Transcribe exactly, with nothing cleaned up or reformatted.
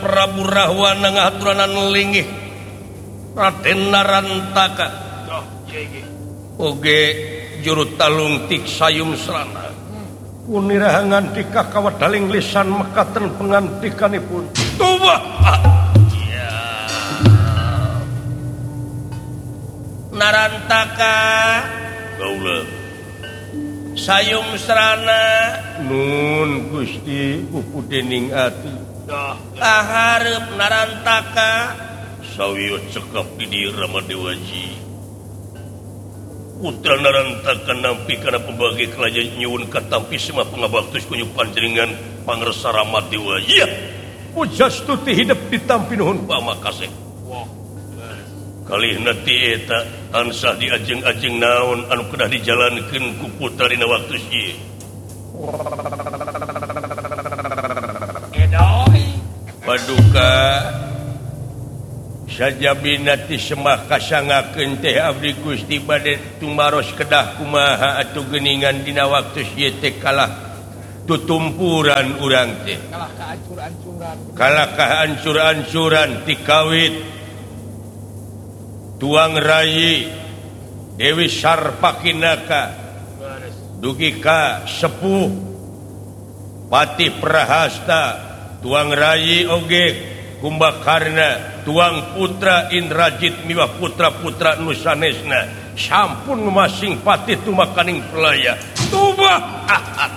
Prabu Rahwana ngahaturan linggih Raden Narantaka oge juru talung tik sayum serana punirahangan dika kawadaling lisan mekaten pengantikanipun tuwah ya Narantaka gaula sayum serana nun Gusti pupudening ati kaharep Narantaka sawiyo cekap di Ramadewaji putra Narantaka nampi kana pembagi kerajaan nyuwun katampi semua pengabaktus kunyu panjenengan pangresa Ramadewaji ya pujastuti hidup ditampi nuhun pamakasih kalih nanti eta tansah di ajeng-ajeng naon anu kedah dijalankeun ku putra dina waktu ieu paduka sajabinati semah kasangakeun teh abdi Gusti bade tumaros kedah kumaha atuh geuningan dina waktu ieu teh kalah tutumpuran urang teh kalah kahancur-hancuran kalah kahancur-hancuran ti kawit Tuang Rayi Dewi Sarpakinaka dugi ka sepuh Pati Prahasta Tuang Rayi oge Kumbakarna Tuang Putra Indrajit miwah putra-putra nusanesna sampun masing pati tumakaning pelaya tubah